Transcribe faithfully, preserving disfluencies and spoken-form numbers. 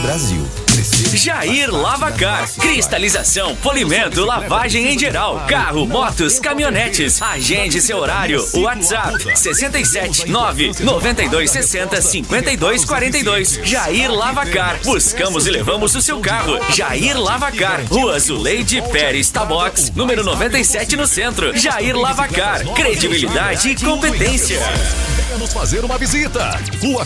Brasil. Jair Lavacar, cristalização, polimento, lavagem em geral, carro, motos, caminhonetes. Agende seu horário. WhatsApp sessenta e sete, nove, noventa e dois, sessenta, cinquenta e dois, quarenta e dois. Jair Lavacar, buscamos e levamos o seu carro. Jair Lavacar, Rua Zuleide Pérez Tabox, número noventa e sete no centro. Jair Lavacar, credibilidade e competência. Venha nos fazer uma visita. Rua